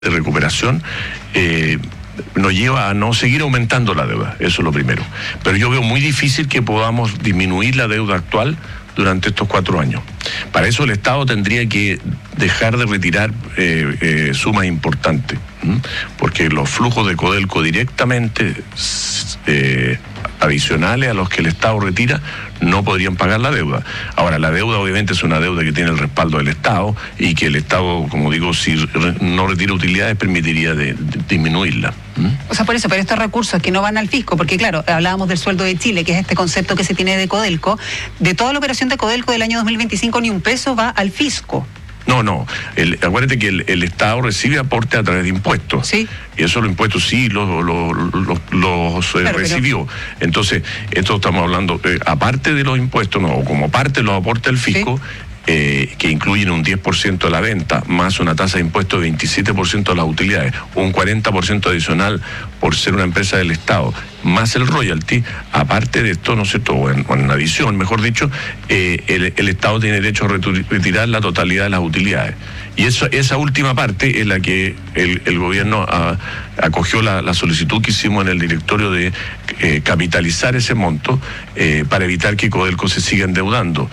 de recuperación nos lleva a no seguir aumentando la deuda, eso es lo primero. Pero yo veo muy difícil que podamos disminuir la deuda actual durante estos 4 años. Para eso el Estado tendría que dejar de retirar sumas importantes, porque los flujos de Codelco directamente adicionales a los que el Estado retira no podrían pagar la deuda. Ahora, la deuda obviamente es una deuda que tiene el respaldo del Estado y que el Estado, como digo, si no retira utilidades, permitiría disminuirla. O sea, por eso, pero estos recursos que no van al fisco, porque claro, hablábamos del sueldo de Chile, que es este concepto que se tiene de Codelco, de toda la operación de Codelco del año 2025 ni un peso va al fisco. No. Acuérdate que el Estado recibe aporte a través de impuestos. Sí. Y eso los impuestos sí los claro, recibió. Pero... Entonces, esto estamos hablando, aparte de los impuestos, o como parte de los aportes al fisco, ¿sí? Que incluyen un 10% de la venta, más una tasa de impuestos de 27% de las utilidades, un 40% adicional por ser una empresa del Estado, más el royalty. Aparte de esto, ¿no es cierto?, o en adición, mejor dicho, el Estado tiene derecho a retirar la totalidad de las utilidades. Y esa última parte es la que el gobierno acogió la solicitud que hicimos en el directorio de capitalizar ese monto para evitar que Codelco se siga endeudando.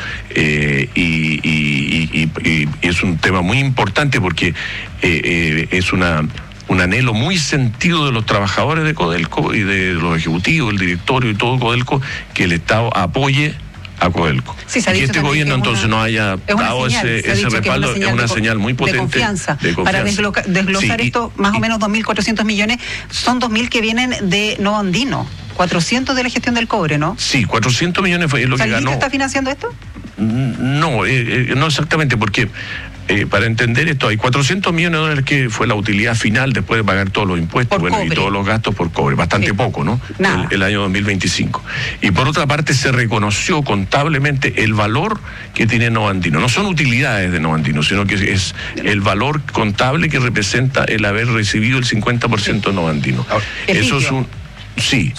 Y es un tema muy importante porque es un anhelo muy sentido de los trabajadores de Codelco y de los ejecutivos, el directorio y todo Codelco, que el Estado apoye a Codelco. Sí, y que este gobierno entonces no haya dado ese respaldo, es una señal muy potente. De confianza. Para desglosar esto, más o menos 2.400 millones, son 2.000 que vienen de Novo Andino, 400 de la gestión del cobre, ¿no? Sí, 400 millones fue lo que ganó. ¿El está financiando esto? No exactamente, porque para entender esto, hay 400 millones de dólares que fue la utilidad final después de pagar todos los impuestos y todos los gastos por cobre. Bastante poco, ¿no? El año 2025. Y por otra parte se reconoció contablemente el valor que tiene Novo Andino. No son utilidades de Novo Andino, sino que es el valor contable que representa el haber recibido el 50% de Novo Andino. Eso es un... Sí.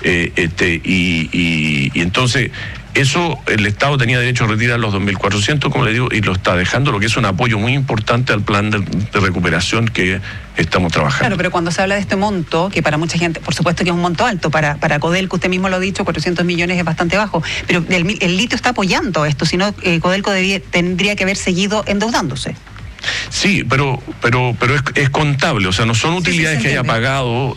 Y entonces... Eso el Estado tenía derecho a retirar los 2.400, como le digo, y lo está dejando, lo que es un apoyo muy importante al plan de recuperación que estamos trabajando. Claro, pero cuando se habla de este monto, que para mucha gente, por supuesto que es un monto alto, para Codelco, usted mismo lo ha dicho, 400 millones es bastante bajo, pero el litio está apoyando esto, si no, Codelco tendría que haber seguido endeudándose. Sí, pero es contable, o sea, no son utilidades que haya pagado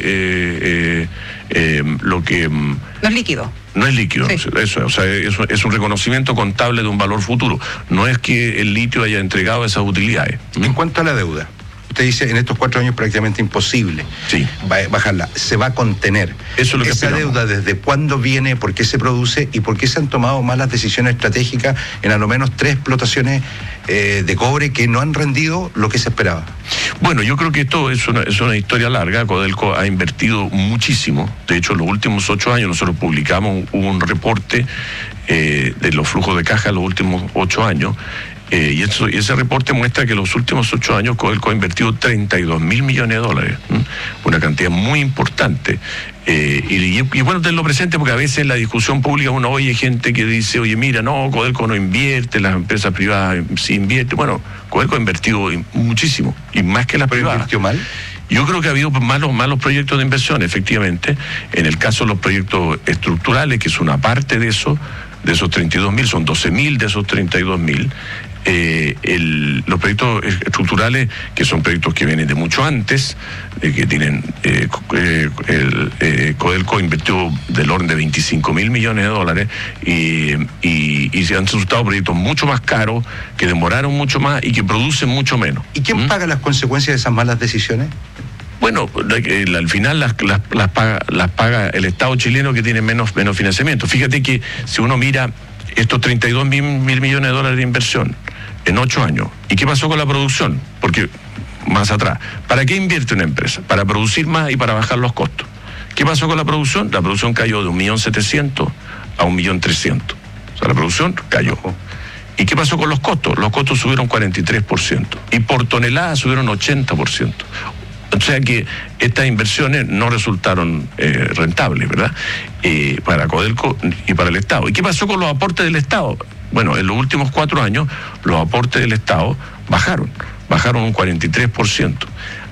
lo que... No es líquido. No es líquido, sí. Eso, o sea, es un reconocimiento contable de un valor futuro. No es que el litio haya entregado esas utilidades. En cuanto a la deuda, usted dice en estos 4 años prácticamente imposible bajarla, se va a contener. Eso es lo que esa esperamos. Deuda, ¿desde cuándo viene, por qué se produce y por qué se han tomado malas decisiones estratégicas en al menos 3 explotaciones de cobre que no han rendido lo que se esperaba? Bueno, yo creo que esto es una historia larga. Codelco ha invertido muchísimo. De hecho, en los últimos 8 años nosotros publicamos un reporte de los flujos de caja en los últimos 8 años. Y ese reporte muestra que en los últimos 8 años Codelco ha invertido 32.000 millones de dólares, una cantidad muy importante. Y bueno, tenlo presente porque a veces en la discusión pública uno oye gente que dice, oye, mira, no, Codelco no invierte, las empresas privadas sí invierten. Bueno, Codelco ha invertido muchísimo, y más que las privadas. ¿Invirtió mal? Yo creo que ha habido malos proyectos de inversión, efectivamente. En el caso de los proyectos estructurales, que es una parte de esos 32.000, son 12.000 de esos 32.000. Los proyectos estructurales, que son proyectos que vienen de mucho antes, que tienen Codelco invirtió del orden de 25.000 millones de dólares y se han resultado proyectos mucho más caros, que demoraron mucho más y que producen mucho menos. ¿Y quién paga las consecuencias de esas malas decisiones? Bueno, al final las paga el Estado chileno, que tiene menos financiamiento. Fíjate que si uno mira estos 32.000 millones de dólares de inversión en 8 años, ¿y qué pasó con la producción? Porque más atrás, ¿para qué invierte una empresa? Para producir más y para bajar los costos. ¿Qué pasó con la producción? La producción cayó de 1.700.000 a 1.300.000. O sea, la producción cayó. ¿Y qué pasó con los costos? Los costos subieron 43% y por tonelada subieron 80%. O sea que estas inversiones no resultaron rentables, ¿verdad? Para Codelco y para el Estado. ¿Y qué pasó con los aportes del Estado? Bueno, en los últimos 4 años los aportes del Estado bajaron un 43%.